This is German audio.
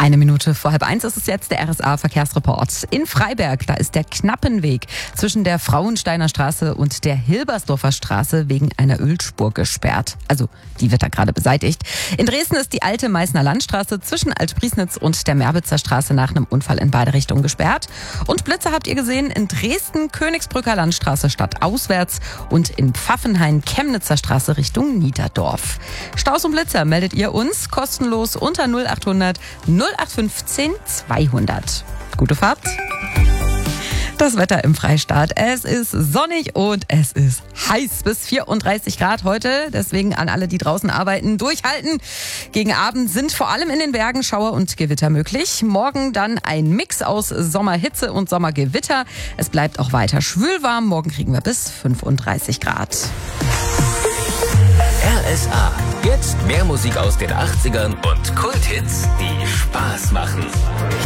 1 Minute vor 12:30 ist es jetzt, der RSA-Verkehrsreport. In Freiberg, da ist der Knappenweg zwischen der Frauensteiner Straße und der Hilbersdorfer Straße wegen einer Ölspur gesperrt. Also, die wird da gerade beseitigt. In Dresden ist die alte Meißner Landstraße zwischen Altpriesnitz und der Merbitzer Straße nach einem Unfall in beide Richtungen gesperrt. Und Blitze habt ihr gesehen in Dresden, Königsbrücker Landstraße stadtauswärts und in Pfaffenhain Chemnitzer Straße Richtung Niederdorf. Staus und Blitzer meldet ihr uns kostenlos unter 0800 0815 200. Gute Fahrt. Das Wetter im Freistaat. Es ist sonnig und es ist heiß bis 34 Grad heute. Deswegen an alle, die draußen arbeiten, durchhalten. Gegen Abend sind vor allem in den Bergen Schauer und Gewitter möglich. Morgen dann ein Mix aus Sommerhitze und Sommergewitter. Es bleibt auch weiter schwülwarm. Morgen kriegen wir bis 35 Grad. RSA. Jetzt mehr Musik aus den 80ern und Kulthits.